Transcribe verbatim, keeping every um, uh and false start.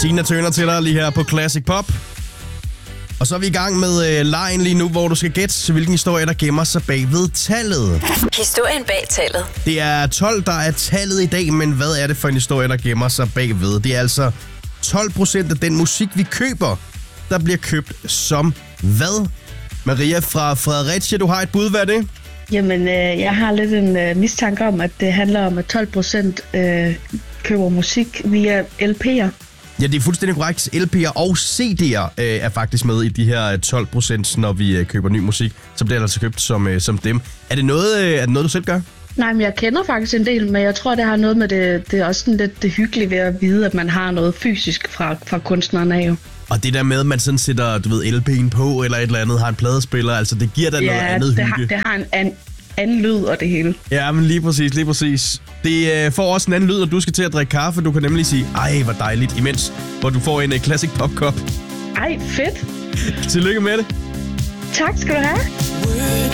Tina Turner til dig lige her på Classic Pop. Og så er vi i gang med øh, lejen lige nu, hvor du skal gætte, hvilken historie, der gemmer sig bag ved tallet. Historien bag tallet. Det er tolv, der er tallet i dag, men hvad er det for en historie, der gemmer sig bag ved? Det er altså tolv procent af den musik, vi køber, der bliver købt som hvad? Maria fra Fredericia, du har et bud, hvad er det? Jamen, øh, jeg har lidt en øh, mistanke om, at det handler om, at tolv procent øh, køber musik via L P'er. Ja, det er fuldstændig korrekt. L P'er og C D'er øh, er faktisk med i de her tolv procent, når vi øh, køber ny musik, så bliver det altså købt som, øh, som dem. Er det, noget, øh, er det noget, du selv gør? Nej, men jeg kender faktisk en del, men jeg tror, det har noget med det, det er også sådan lidt det hyggelige ved at vide, at man har noget fysisk fra, fra kunstneren af jo. Og det der med, at man sådan sætter, du ved, L P'en på eller et eller andet, har en pladespiller, altså det giver da ja, noget andet det hygge. Ja, det har en an, anden lyd og det hele. Ja, men lige præcis, lige præcis. Det øh, får også en anden lyd, når du skal til at drikke kaffe. Du kan nemlig sige, ej, hvor dejligt, imens, hvor du får en uh, Classic Pop-kop. Ej, fedt. Tillykke med det. Tak skal du have.